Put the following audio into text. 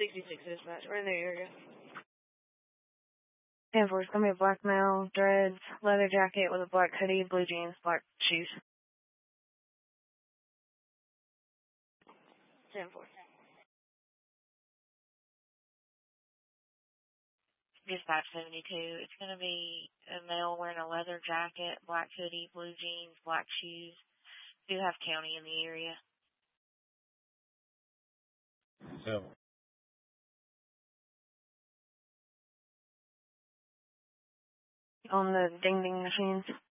66 dispatch. We're in the area. 10-4, it's going to be a black male, dreads, leather jacket with a black hoodie, blue jeans, black shoes. 10-4. Dispatch 72. It's going to be a male wearing a leather jacket, black hoodie, blue jeans, black shoes. Do have county in the area. So. On the ding-ding machines.